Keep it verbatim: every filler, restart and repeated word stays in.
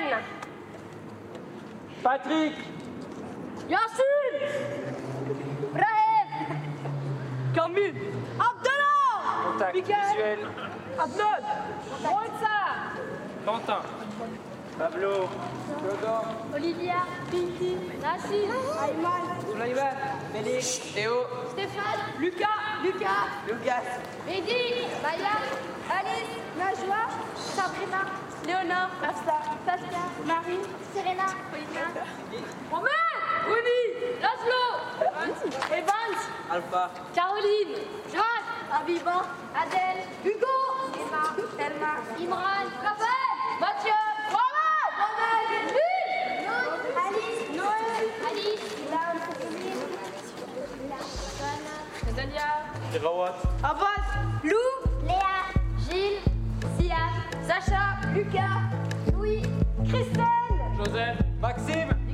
Ken. Patrick. Yassine. Brahim. Kamil. Abdallah. Contact Mickaël. visuel. Adnan. Moïsa. Quentin. Pablo. Claude. Olivia. Pinky. Racine. Ayman. Sulaiman, Félix, Théo, Stéphane. Lucas. Lucas. Lucas, Mehdi. Maya. Alice. Najwa. Sabrina. Léonard. Afsa. Saskia. Marie. Serena. Paulina. Mohamed. Rumi. Laszlo. Evans. Alpha, Caroline. Jacques. Abiba. Adèle. Hugo. Emma. Thelma. Imran. Raphaël. Mathieu. Mohamed. Mohamed. Lille. Alice. Noël. Alice. Ilan. Dania. Rawat. Abbas. Lou. Léa. Gilles. Sian. Sacha. Lucas. Louis. Christelle. Joseph. Maxime.